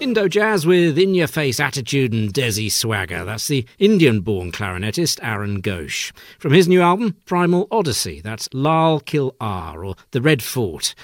Indo-jazz with in-your-face attitude and desi swagger. That's the Indian-born clarinetist Aaron Ghosh. From his new album, Primal Odyssey, that's Lal Kil R, or The Red Fort.